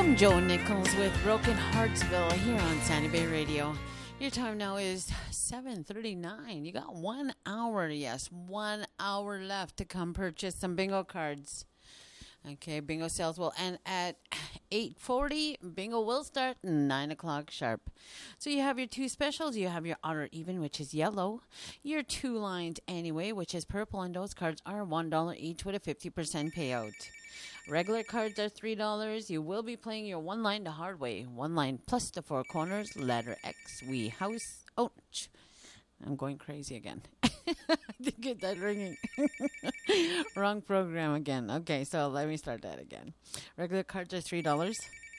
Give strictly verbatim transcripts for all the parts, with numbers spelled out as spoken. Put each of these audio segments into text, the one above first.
Welcome, Joe Nichols with Broken Heartsville here on Sandy Bay Radio. Your time now is seven thirty-nine. You got one hour, yes, one hour left to come purchase some bingo cards. Okay, bingo sales will end at eight forty. Bingo will start nine o'clock sharp. So you have your two specials. You have your odd or even, which is yellow. Your two lines anyway, which is purple. And those cards are one dollar each with a fifty percent payout. Regular cards are three dollars. You will be playing your one line the hard way. One line plus the four corners, letter X, we house. Oh, I'm going crazy again. I didn't get that ringing. Wrong program again. Okay, so let me start that again. Regular cards are three dollars.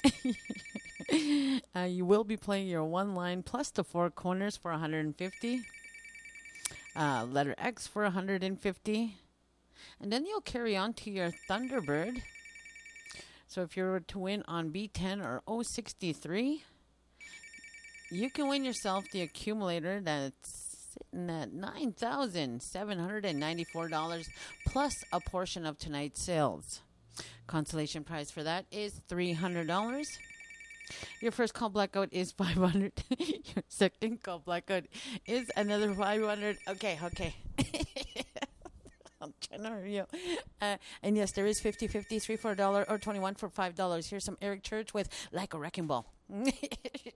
uh, you will be playing your one line plus the four corners for one hundred fifty. Uh, letter X for one hundred fifty. And then you'll carry on to your Thunderbird. So if you were to win on B ten or O sixty-three, you can win yourself the accumulator that's sitting at nine thousand seven hundred ninety-four dollars plus a portion of tonight's sales. Consolation prize for that is three hundred dollars. Your first call blackout is five hundred dollars. Your second call blackout is another five hundred dollars. Okay, okay. I'm trying to hurry up. Uh, and yes, there is fifty fifty, three for a dollar or twenty-one for five dollars. Here's some Eric Church with Like a Wrecking Ball.